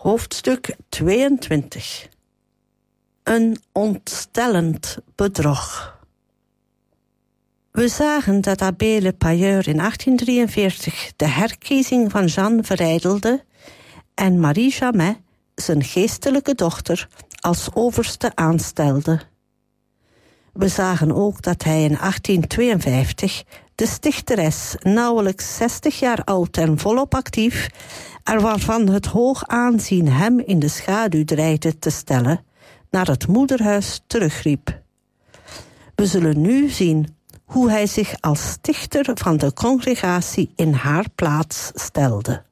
Hoofdstuk 22. Een ontstellend bedrog. We zagen dat abbé Le Payeur in 1843 de herkiezing van Jeanne verijdelde en Marie Jamet, zijn geestelijke dochter, als overste aanstelde. We zagen ook dat hij in 1852 de stichteres, nauwelijks 60 jaar oud en volop actief, er waarvan het hoog aanzien hem in de schaduw dreigde te stellen, naar het moederhuis terugriep. We zullen nu zien hoe hij zich als stichter van de congregatie in haar plaats stelde.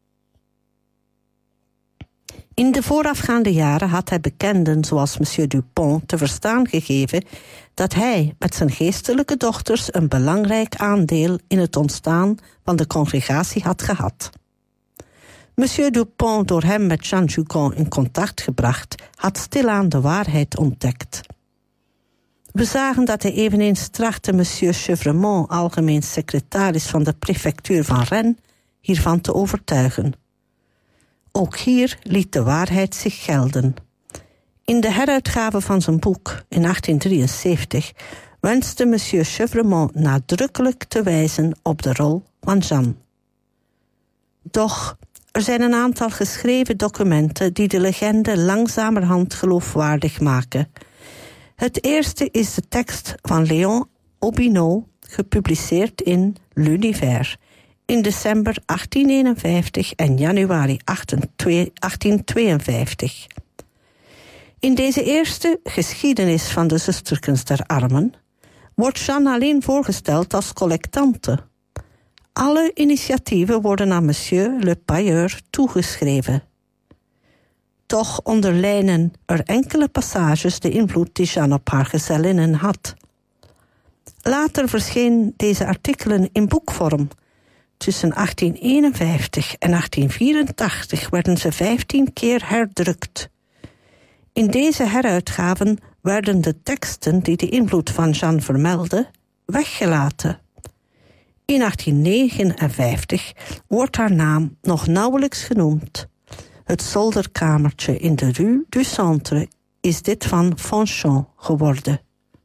In de voorafgaande jaren had hij bekenden zoals monsieur Dupont te verstaan gegeven dat hij met zijn geestelijke dochters een belangrijk aandeel in het ontstaan van de congregatie had gehad. Monsieur Dupont, door hem met Jeanne Jugon in contact gebracht, had stilaan de waarheid ontdekt. We zagen dat hij eveneens trachtte monsieur Chevreumont, algemeen secretaris van de prefectuur van Rennes, hiervan te overtuigen. Ook hier liet de waarheid zich gelden. In de heruitgave van zijn boek in 1873 wenste monsieur Chevreumont nadrukkelijk te wijzen op de rol van Jeanne. Doch er zijn een aantal geschreven documenten die de legende langzamerhand geloofwaardig maken. Het eerste is de tekst van Léon Aubineau, gepubliceerd in L'Univers in december 1851 en januari 1852. In deze eerste geschiedenis van de zusterkens der armen wordt Jeanne alleen voorgesteld als collectante. Alle initiatieven worden aan monsieur Le Payeur toegeschreven. Toch onderlijnen er enkele passages de invloed die Jeanne op haar gezellinnen had. Later verschenen deze artikelen in boekvorm. Tussen 1851 en 1884 werden ze 15 keer herdrukt. In deze heruitgaven werden de teksten die de invloed van Jeanne vermelden weggelaten. In 1859 wordt haar naam nog nauwelijks genoemd. Het zolderkamertje in de Rue du Centre is dit van Fanchon geworden.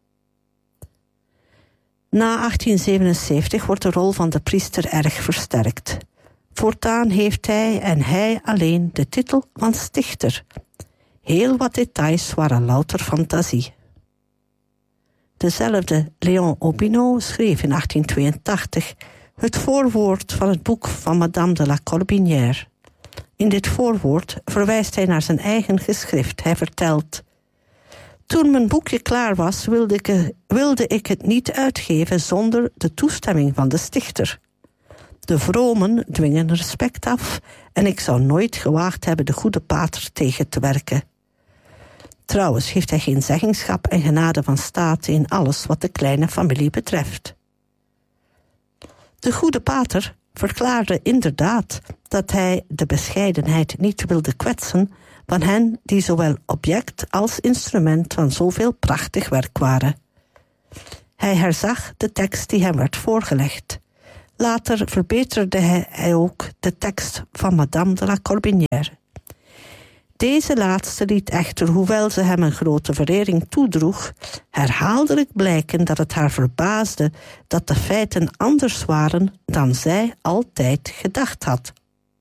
Na 1877 wordt de rol van de priester erg versterkt. Voortaan heeft hij en hij alleen de titel van stichter. Heel wat details waren louter fantasie. Dezelfde Léon Aubineau schreef in 1882 het voorwoord van het boek van Madame de la Corbinière. In dit voorwoord verwijst hij naar zijn eigen geschrift. Hij vertelt: toen mijn boekje klaar was, wilde ik het niet uitgeven zonder de toestemming van de stichter. De vromen dwingen respect af en ik zou nooit gewaagd hebben de goede pater tegen te werken. Trouwens heeft hij geen zeggenschap en genade van state in alles wat de kleine familie betreft. De goede pater verklaarde inderdaad dat hij de bescheidenheid niet wilde kwetsen van hen die zowel object als instrument van zoveel prachtig werk waren. Hij herzag de tekst die hem werd voorgelegd. Later verbeterde hij ook de tekst van Madame de la Corbinière. Deze laatste liet echter, hoewel ze hem een grote verering toedroeg, herhaaldelijk blijken dat het haar verbaasde dat de feiten anders waren dan zij altijd gedacht had.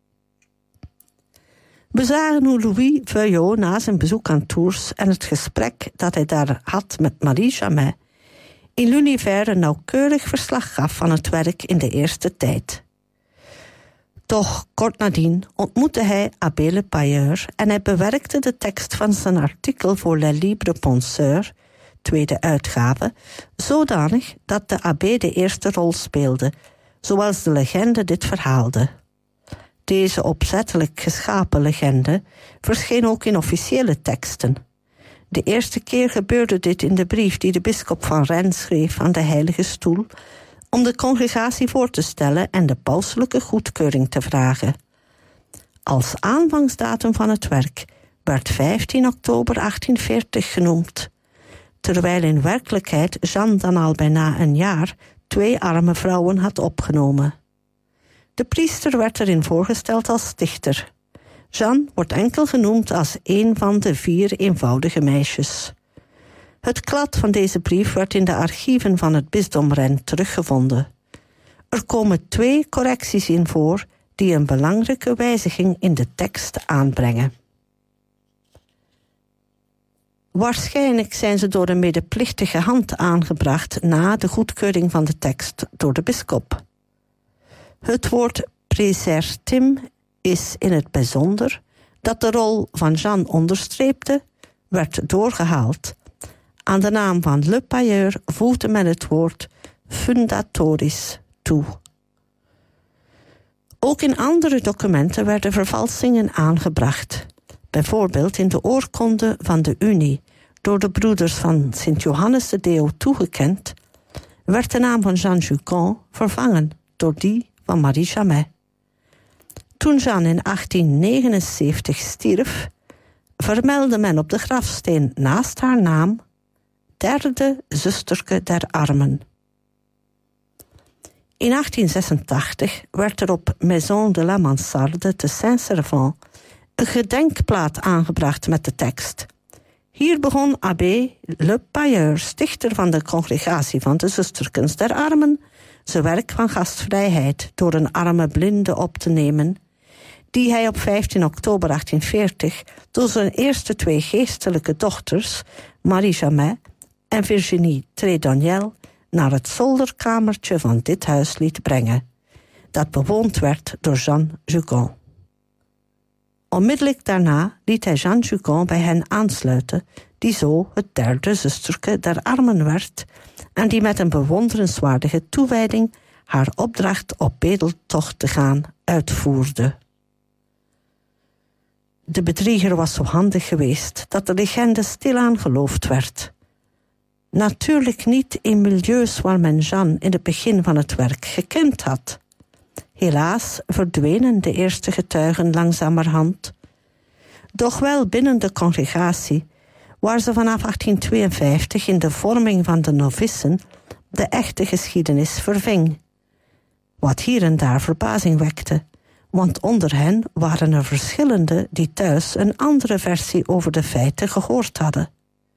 We zagen hoe Louis Veuillot na zijn bezoek aan Tours en het gesprek dat hij daar had met Marie Jamet in L'Univers een nauwkeurig verslag gaf van het werk in de eerste tijd. Toch kort nadien ontmoette hij abbé Le Payeur en hij bewerkte de tekst van zijn artikel voor Les Libres Penseurs, tweede uitgave, zodanig dat de abbé de eerste rol speelde, zoals de legende dit verhaalde. Deze opzettelijk geschapen legende verscheen ook in officiële teksten. De eerste keer gebeurde dit in de brief die de bisschop van Rennes schreef aan de Heilige Stoel, om de congregatie voor te stellen en de pauselijke goedkeuring te vragen. Als aanvangsdatum van het werk werd 15 oktober 1840 genoemd, terwijl in werkelijkheid Jeanne dan al bijna een jaar 2 arme vrouwen had opgenomen. De priester werd erin voorgesteld als stichter. Jeanne wordt enkel genoemd als een van de 4 eenvoudige meisjes. Het klad van deze brief werd in de archieven van het bisdom Rennes teruggevonden. Er komen 2 correcties in voor die een belangrijke wijziging in de tekst aanbrengen. Waarschijnlijk zijn ze door een medeplichtige hand aangebracht na de goedkeuring van de tekst door de bisschop. Het woord praesertim is in het bijzonder, dat de rol van Jeanne onderstreepte, werd doorgehaald. Aan de naam van Le Payeur voegde men het woord fundatoris toe. Ook in andere documenten werden vervalsingen aangebracht. Bijvoorbeeld in de oorkonde van de Unie, door de broeders van Sint Johannes de Deo toegekend, werd de naam van Jeanne Jucon vervangen door die van Marie Jamet. Toen Jeanne in 1879 stierf, vermeldde men op de grafsteen naast haar naam 3e zusterke der armen. In 1886 werd er op Maison de la Mansarde te Saint-Servant een gedenkplaat aangebracht met de tekst: hier begon abbé Le Payeur, stichter van de congregatie van de zusterkens der armen, zijn werk van gastvrijheid door een arme blinde op te nemen, die hij op 15 oktober 1840 door zijn eerste 2 geestelijke dochters, Marie Jamet en Virginie Trédaniel, naar het zolderkamertje van dit huis liet brengen, dat bewoond werd door Jeanne Jucon. Onmiddellijk daarna liet hij Jeanne Jucon bij hen aansluiten, die zo het 3e zusterke der armen werd en die met een bewonderenswaardige toewijding haar opdracht op bedeltocht te gaan uitvoerde. De bedrieger was zo handig geweest dat de legende stilaan geloofd werd. Natuurlijk niet in milieus waar men Jeanne in het begin van het werk gekend had. Helaas verdwenen de eerste getuigen langzamerhand. Doch wel binnen de congregatie, waar ze vanaf 1852 in de vorming van de novissen de echte geschiedenis verving. Wat hier en daar verbazing wekte, want onder hen waren er verschillende die thuis een andere versie over de feiten gehoord hadden.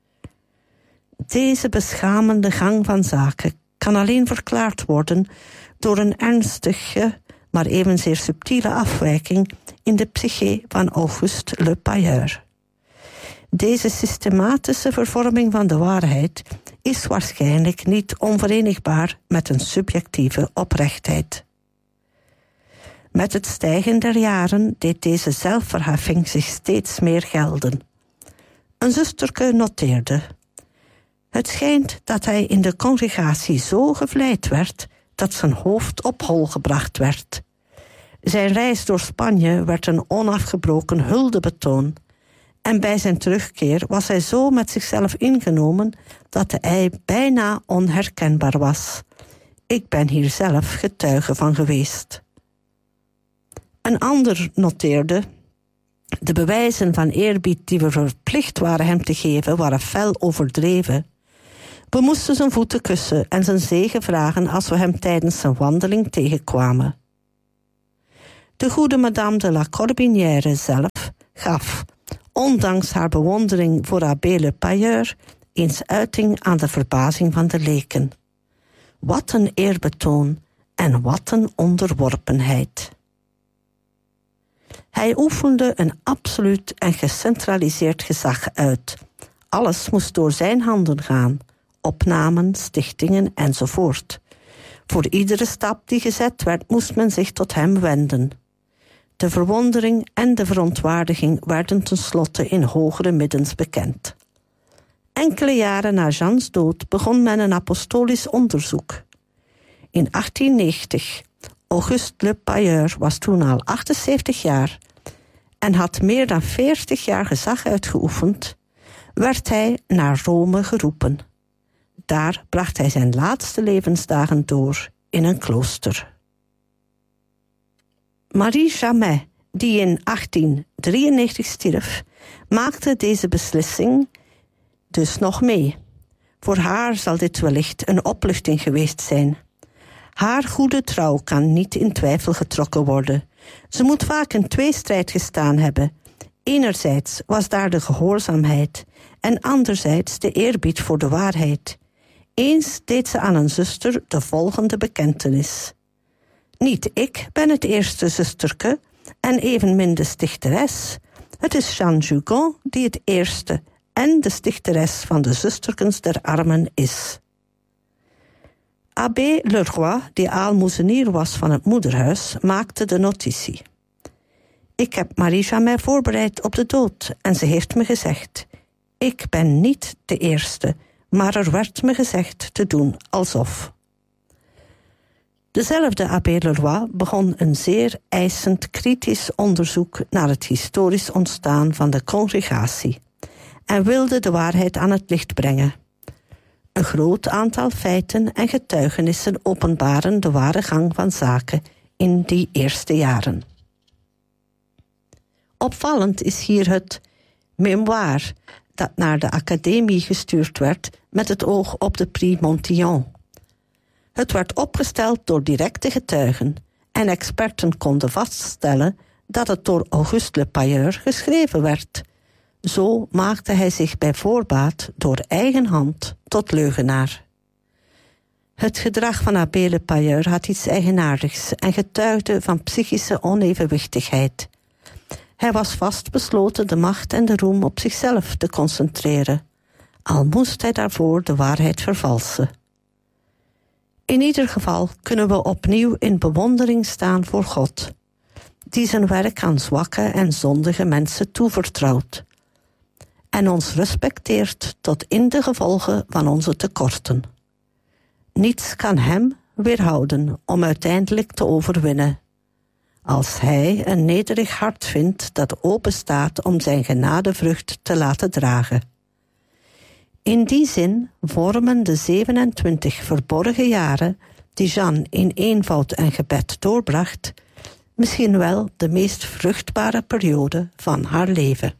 Deze beschamende gang van zaken kan alleen verklaard worden door een ernstige, maar evenzeer subtiele afwijking in de psyche van Auguste Le Payeur. Deze systematische vervorming van de waarheid is waarschijnlijk niet onverenigbaar met een subjectieve oprechtheid. Met het stijgen der jaren deed deze zelfverheffing zich steeds meer gelden. Een zusterke noteerde: het schijnt dat hij in de congregatie zo gevleid werd dat zijn hoofd op hol gebracht werd. Zijn reis door Spanje werd een onafgebroken huldebetoon. En bij zijn terugkeer was hij zo met zichzelf ingenomen dat hij bijna onherkenbaar was. Ik ben hier zelf getuige van geweest. Een ander noteerde: de bewijzen van eerbied die we verplicht waren hem te geven, waren fel overdreven. We moesten zijn voeten kussen en zijn zegen vragen als we hem tijdens zijn wandeling tegenkwamen. De goede Madame de la Corbinière zelf gaf, ondanks haar bewondering voor abbé Le Payeur, eens uiting aan de verbazing van de leken. Wat een eerbetoon en wat een onderworpenheid. Hij oefende een absoluut en gecentraliseerd gezag uit. Alles moest door zijn handen gaan, opnamen, stichtingen enzovoort. Voor iedere stap die gezet werd, moest men zich tot hem wenden. De verwondering en de verontwaardiging werden tenslotte in hogere middens bekend. Enkele jaren na Jeanne's dood begon men een apostolisch onderzoek. In 1890, Auguste Le Payeur was toen al 78 jaar en had meer dan 40 jaar gezag uitgeoefend, werd hij naar Rome geroepen. Daar bracht hij zijn laatste levensdagen door in een klooster. Marie Jamet, die in 1893 stierf, maakte deze beslissing dus nog mee. Voor haar zal dit wellicht een opluchting geweest zijn. Haar goede trouw kan niet in twijfel getrokken worden, Ze moet vaak in tweestrijd gestaan hebben. Enerzijds was daar de gehoorzaamheid en anderzijds de eerbied voor de waarheid. Eens deed ze aan een zuster de volgende bekentenis. Niet ik ben het eerste zusterke en evenmin de stichteres. Het is Jeanne Jugon die het eerste en de stichteres van de zusterkens der armen is. Abbé Leroy, die aalmoezenier was van het moederhuis, maakte de notitie. Ik heb Marie-Jamais voorbereid op de dood en ze heeft me gezegd: ik ben niet de eerste, maar er werd me gezegd te doen alsof. Dezelfde abbé Leroy begon een zeer eisend kritisch onderzoek naar het historisch ontstaan van de congregatie en wilde de waarheid aan het licht brengen. Een groot aantal feiten en getuigenissen openbaren de ware gang van zaken in die eerste jaren. Opvallend is hier het mémoire dat naar de academie gestuurd werd met het oog op de Prix Montyon. Het werd opgesteld door directe getuigen en experten konden vaststellen dat het door Auguste Le Payeur geschreven werd. Zo maakte hij zich bij voorbaat door eigen hand tot leugenaar. Het gedrag van abbé Le Payeur had iets eigenaardigs en getuigde van psychische onevenwichtigheid. Hij was vastbesloten de macht en de roem op zichzelf te concentreren, al moest hij daarvoor de waarheid vervalsen. In ieder geval kunnen we opnieuw in bewondering staan voor God, die zijn werk aan zwakke en zondige mensen toevertrouwt en ons respecteert tot in de gevolgen van onze tekorten. Niets kan hem weerhouden om uiteindelijk te overwinnen, als hij een nederig hart vindt dat open staat om zijn genadevrucht te laten dragen. In die zin vormen de 27 verborgen jaren die Jeanne in eenvoud en gebed doorbracht misschien wel de meest vruchtbare periode van haar leven.